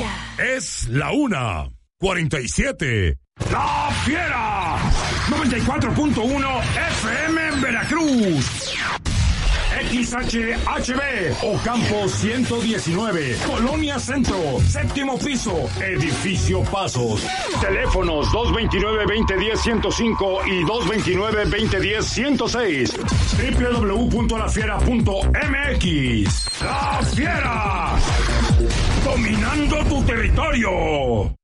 Es la 1:47. ¡La Fiera! 94.1 FM en Veracruz. XHHB, Ocampo 119, Colonia Centro, séptimo piso, Edificio Pasos. Teléfonos 229-2010-105 y 229-2010-106. www.lafiera.mx. ¡La Fiera! Dominando tu territorio.